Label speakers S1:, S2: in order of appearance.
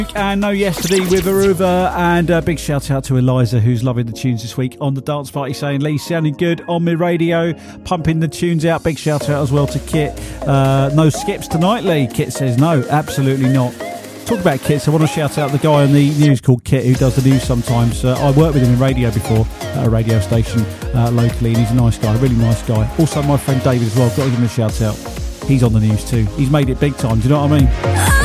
S1: And No Yesterday with Aruba, and a big shout out to Eliza, who's loving the tunes this week on the dance party, saying Lee sounding good on my radio, pumping the tunes out. Big shout out as well to Kit. No skips tonight, Lee. Kit says no, absolutely not. Talk about Kit, so I want to shout out the guy on the news called Kit, who does the news sometimes. I worked with him in radio before at a radio station locally, and he's a nice guy, a really nice guy. Also my friend David as well, got to give him a shout out. He's on the news too. He's made it big time, do you know what I mean?